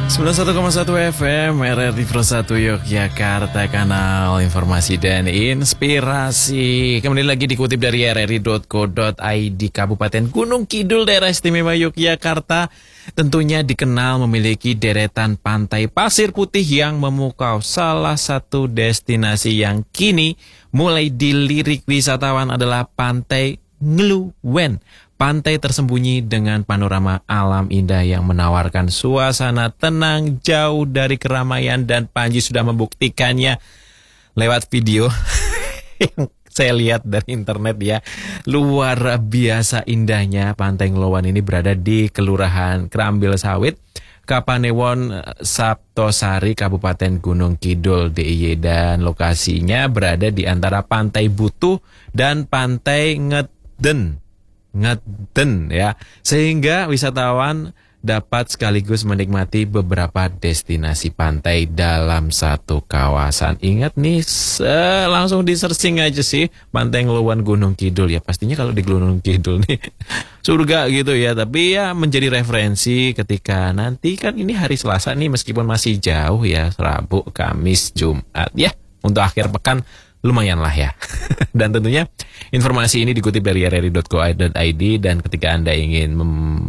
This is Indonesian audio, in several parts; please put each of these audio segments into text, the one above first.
91,1 FM RRI Pro 1 Yogyakarta, kanal informasi dan inspirasi. Kembali lagi dikutip dari rri.co.id. Kabupaten Gunung Kidul, daerah istimewa Yogyakarta, tentunya dikenal memiliki deretan pantai pasir putih yang memukau. Salah satu destinasi yang kini mulai dilirik wisatawan adalah Pantai Ngluwen. Pantai tersembunyi dengan panorama alam indah yang menawarkan suasana tenang jauh dari keramaian, dan Panji sudah membuktikannya lewat video yang saya lihat dari internet ya. Luar biasa indahnya Pantai Ngluwen ini berada di Kelurahan Krambil Sawit, Kapanewon, Saptosari, Kabupaten Gunung Kidul, DIY, dan lokasinya berada di antara Pantai Butuh dan Pantai Ngeden ya, sehingga wisatawan dapat sekaligus menikmati beberapa destinasi pantai dalam satu kawasan. Ingat nih, langsung di searching aja sih Pantai Ngluwen Gunung Kidul ya. Pastinya kalau di Gunung Kidul nih surga gitu ya. Tapi ya menjadi referensi ketika nanti, kan ini hari Selasa nih, meskipun masih jauh ya, Rabu, Kamis, Jumat ya, untuk akhir pekan lumayan lah ya. Dan tentunya informasi ini dikutip dari rri.co.id, dan ketika Anda ingin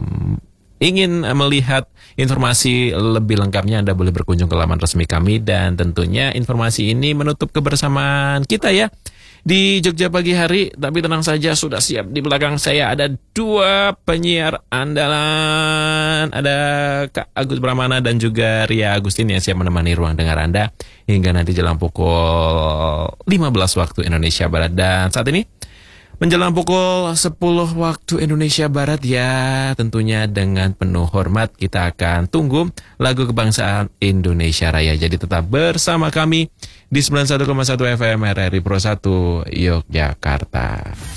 melihat informasi lebih lengkapnya, Anda boleh berkunjung ke laman resmi kami. Dan tentunya informasi ini menutup kebersamaan kita ya di Jogja Pagi Hari. Tapi tenang saja, sudah siap di belakang saya ada dua penyiar andalan, ada Kak Agus Pramana dan juga Ria Agustin yang siap menemani ruang dengar Anda hingga nanti jelang pukul 15 waktu Indonesia Barat. Dan saat ini menjelang pukul 10 waktu Indonesia Barat ya, tentunya dengan penuh hormat kita akan tunggu lagu kebangsaan Indonesia Raya. Jadi tetap bersama kami di 91,1 FM RRI Pro 1 Yogyakarta.